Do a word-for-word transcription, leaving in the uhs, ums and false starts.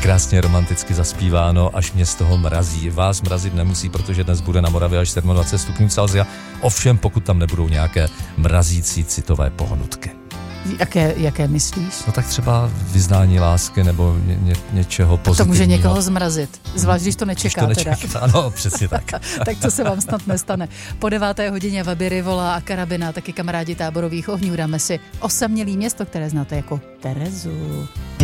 krásně romanticky zaspíváno, až mě z toho mrazí. Vás mrazit nemusí, protože dnes bude na Moravě až dvacet sedm stupňů Celsia. Ovšem, pokud tam nebudou nějaké mrazící citové pohnutky. Jaké, jaké myslíš? No tak třeba vyznání lásky nebo ně, ně, něčeho pozitivního. To může někoho zmrazit, zvlášť když to nečeká. Když to nečeká, teda. ano, přesně tak. Tak to se vám snad nestane. Po deváté hodině Vaby, Volá a Karabina, taky kamarádi Táborových ohňů, dáme si osamělý město, které znáte jako Terezu.